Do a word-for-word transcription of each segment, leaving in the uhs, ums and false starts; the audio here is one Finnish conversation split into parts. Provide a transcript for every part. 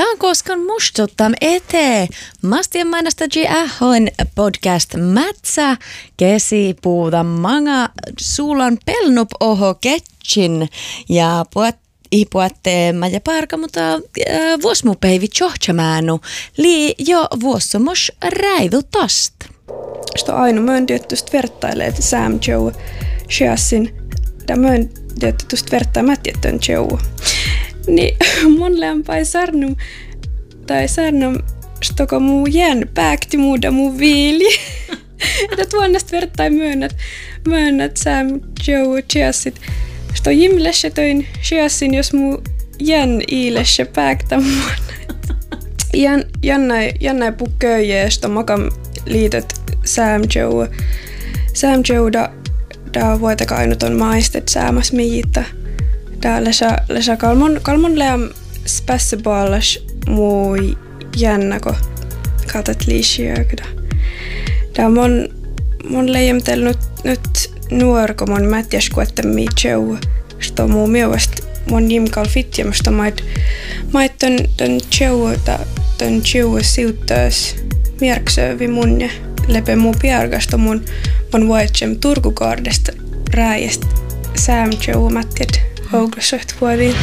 Tämän koskaan muistuttam eteen. Mastien mainasta G-ahoin podcast Mätsä kesipuuta manga suulan pelnup oho ketsin ja puat ipuatte ja parka, mutta äh, vuosmupäivi tjohtsamäänu lii jo vuosomos räidu tast. Sto ainu möön tietysti vertailee, että Sam Joe Sheassin, ja möön tietysti vertaa mätjettön Joe. Niin mun lämpäi sarnum, tai sarnum, stoko muu jän pääkti muuda muu viili. Että tuonnesta vertai myönnät, myönnät Sam Joe Sheassit. Sto jimlessä toin Sheassin, jos muu jän iilessä pääktä muun. Jän, jännäi, jännäi pukköjä, sto makam liitot Sam Joe. Sam Joe da, da voitaka ainut on maistet säämäs miitta. Da lesä, lesä kalmon, kalmon leam spässeballas muu jännäko katat liisiökydä. Da mon, mon leijemtel nyt, nyt nuorko mon mätjäs kuette mii Joe. Sto muu mielestä mon jimkal fitjämästä mait, mait ton, ton Joe, da, ton Joe siuttöös mierksöövi mun ja lepe muu piargasta mun mun voitsem Turkukaardesta rääjästä Sam Joe mätjät houklassoht vuodiin.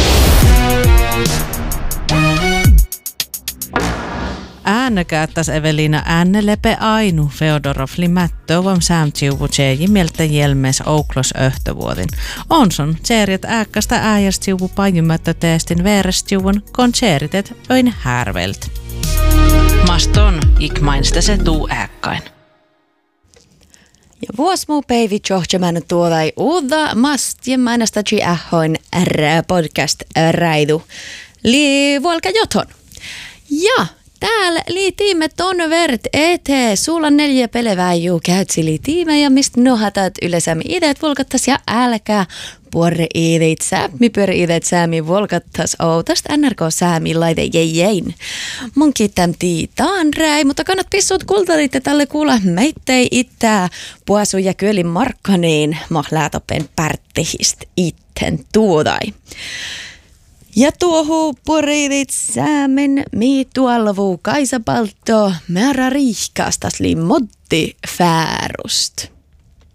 Äänäkäättäs Evelina äänelepe ainu Feodorofli mättövam Sam Joe tjeji mieltä jelmes ouklos öhtövuodin. Onson tseeriet ääkkästä ääjäst Joe pajumättö teestin veerest Joen kontseritet öin härvelt. Maston ikmainsta se tuu ääkkain. Ja vuosmuu päivi tjohtsamään tuolai uudda mastien mainasta G-ahoin podcast räidu li vuolka joton. Ja täällä li tiimet on vert etee. Sulla neljä pelevää juu käytsi li tiimejä, mistä nohatat yleisämi ideet volkattas ja älkää puore ideit säämi pyöri ideet säämi volkattas outast N R K säämi laite jejein. Mun kiittäm tiitaan räi, mutta kannat pissut kultalitte tälle kuulla meittei ittää puasu ja kyölin markkaneen mahläätopen pärttehist itten tuodai. Ja tuohu puoreidit säämen mi tuolvu kaisapalto määrä riihkaastas li moddi fäärust.